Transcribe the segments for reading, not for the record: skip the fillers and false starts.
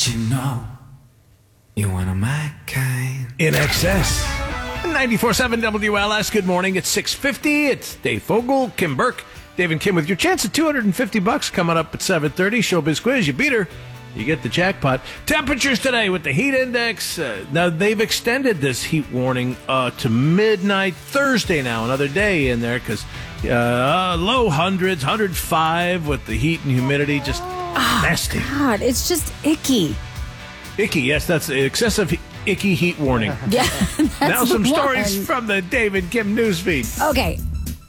But you know, you're one of my kind. In excess. 94.7 WLS. Good morning. It's 6:50. It's Dave Fogel, Kim Burke, Dave and Kim with your chance at $250 coming up at 7:30. Showbiz quiz. You beat her, you get the jackpot. Temperatures today with the heat index. Now, they've extended this heat warning to midnight Thursday now. Another day in there because low hundreds, 105 with the heat and humidity. Just nasty. God, it's just icky. Icky, yes, that's excessive icky heat warning. Yeah. Now some the stories one. from the Dave and Kim newsfeed. Okay.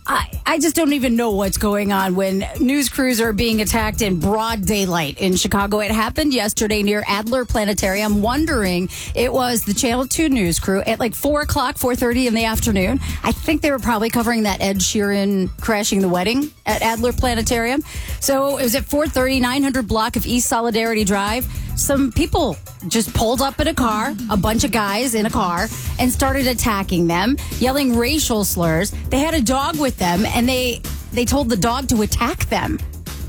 I just don't even know what's going on when news crews are being attacked in broad daylight in Chicago. It happened yesterday near Adler Planetarium. Wondering it was the Channel 2 news crew at like 4:30 in the afternoon. I think they were probably covering that Ed Sheeran crashing the wedding at Adler Planetarium. So it was at 4:30, 900 block of East Solidarity Drive. Some people just pulled up in a car, a bunch of guys in a car, and started attacking them, yelling racial slurs. They had a dog with them, and they told the dog to attack them.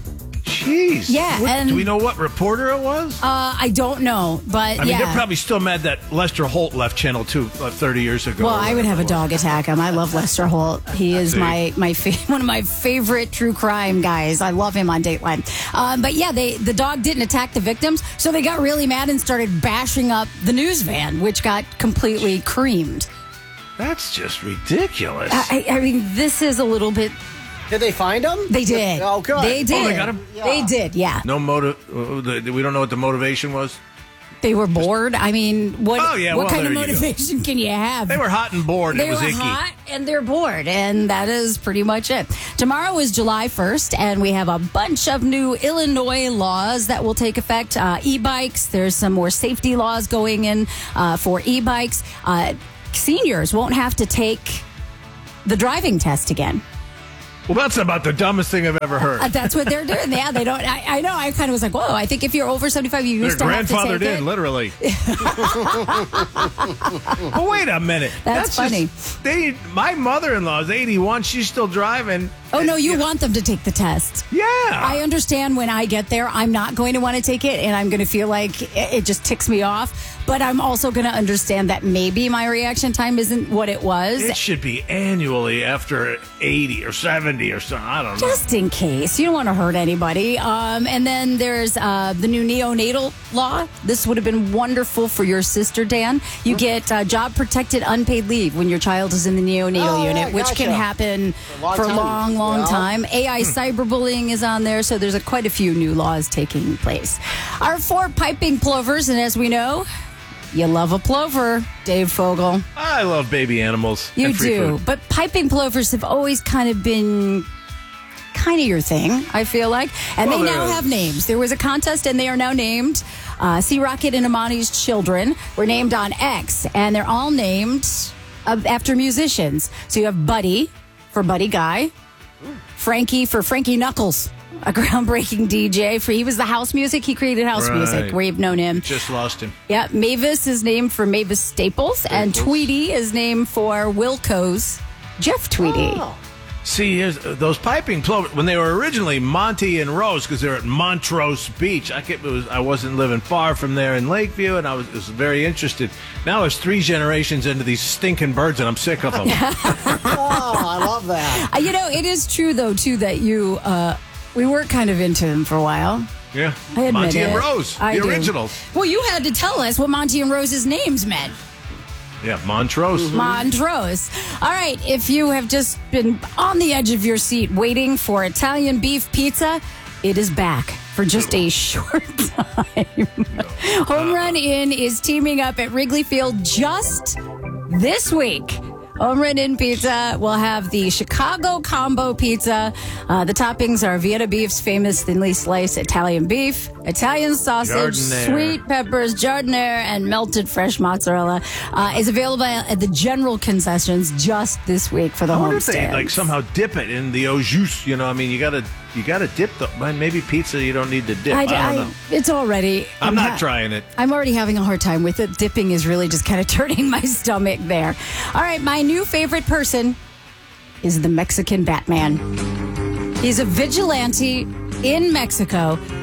Jeez. Yeah, and do we know what reporter it was? I don't know, but I mean, yeah. they're probably still mad that Lester Holt left Channel 2 30 years ago. Well, I would have a dog attack him. I love Lester Holt. He is one of my favorite true crime guys. I love him on Dateline. But yeah, the dog didn't attack the victims, so they got really mad and started bashing up the news van, which got completely creamed. That's just ridiculous. I mean, this is a little bit. Did they find him? They did. Oh, good. They did. Oh, they got him? Yeah. They did, yeah. No motive. We don't know what the motivation was. They were bored. I mean, what kind there of you go. motivation can you have? They were hot and bored. They It was were icky. hot and they're bored, and that is pretty much it. Tomorrow is July 1st, and we have a bunch of new Illinois laws that will take effect. E-bikes, there's some more safety laws going in for e-bikes. Seniors won't have to take the driving test again. Well, that's about the dumbest thing I've ever heard. That's what they're doing. Yeah, they don't. I know. I kind of was like, whoa. I think if you're over 75, you used to have to take grandfathered it. in, literally. Oh, wait a minute. That's funny. My mother-in-law is 81. She's still driving. Oh, no, you want them to take the test. Yeah. I understand when I get there, I'm not going to want to take it, and I'm going to feel like it just ticks me off. But I'm also going to understand that maybe my reaction time isn't what it was. It should be annually after 80 or 70 or something. I don't know. Just in case. You don't want to hurt anybody. And then there's the new neonatal law. This would have been wonderful for your sister, Dan. You get job-protected unpaid leave when your child is in the neonatal unit, which can happen for a long time. AI cyberbullying is on there, so there's quite a few new laws taking place. Our 4 piping plovers, and as we know, you love a plover, Dave Fogel. I love baby animals. You and free do, food. but piping plovers have always kind of been kind of your thing, I feel like. And Well, they now have names. There was a contest, and they are now named. Sea Rocket and Amani's children were named on X, and they're all named after musicians. So you have Buddy for Buddy Guy, Frankie for Frankie Knuckles, a groundbreaking DJ. He was the house music. He created house music. We've known him. Just lost him. Yeah, Mavis is named for Mavis Staples, and Tweety is named for Wilco's Jeff Tweety. Oh. See, here's those piping plovers. When they were originally Monty and Rose, because they're at Montrose Beach. I wasn't living far from there in Lakeview, and I was very interested. Now it's 3 generations into these stinking birds, and I'm sick of them. Oh, I love that. It is true, though, too, that we were kind of into them for a while. Yeah, I admit Monty it. and Rose, I the do. originals. Well, you had to tell us what Monty and Rose's names meant. Yeah, Montrose. Montrose. All right, if you have just been on the edge of your seat waiting for Italian beef pizza, it is back for just a short time. Home Run Inn is teaming up at Wrigley Field just this week. Home Run Inn Pizza will have the Chicago Combo Pizza. The toppings are Vienna Beef's famous thinly sliced Italian beef, Italian sausage, Giardiniera. sweet peppers, giardiniera, and melted fresh mozzarella. Is available at the general concessions just this week for the I wonder home if they stands. somehow dip it in the au jus. You know, I mean, you gotta dip the. Maybe pizza you don't need to dip. I don't know. It's already. I'm not trying it. I'm already having a hard time with it. Dipping is really just kind of turning my stomach there. All right, my new favorite person is the Mexican Batman. He's a vigilante in Mexico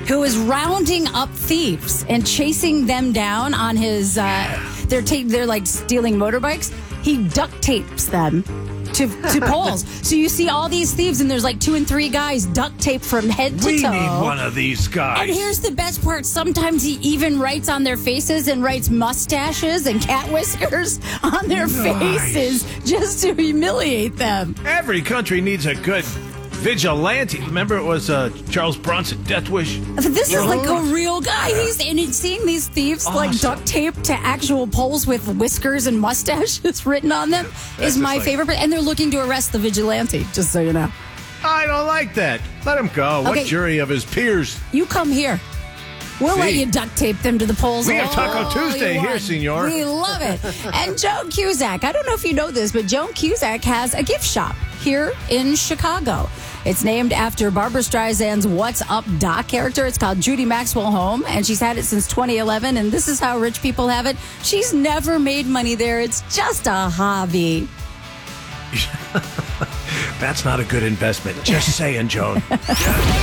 who is rounding up thieves and chasing them down on his. They're like stealing motorbikes. He duct tapes them to poles. So you see all these thieves, and there's like 2 and 3 guys duct taped from head to We toe. need one of these guys. And here's the best part. Sometimes he even writes on their faces and writes mustaches and cat whiskers on their faces just to humiliate them. Every country needs a good vigilante. Remember, it was Charles Bronson, Death Wish. This is like a real guy. Seeing these thieves like duct taped to actual poles with whiskers and mustaches written on them is my favorite. And they're looking to arrest the vigilante, just so you know. I don't like that. Let him go. Okay. What jury of his peers? You come here. We'll let See? you duct tape them to the poles. We have Taco all Tuesday you here, want. senor. We love it. And Joan Cusack, I don't know if you know this, but Joan Cusack has a gift shop here in Chicago. It's named after Barbara Streisand's What's Up Doc character. It's called Judy Maxwell Home, and she's had it since 2011, and this is how rich people have it. She's never made money there. It's just a hobby. That's not a good investment. Just saying, Joan.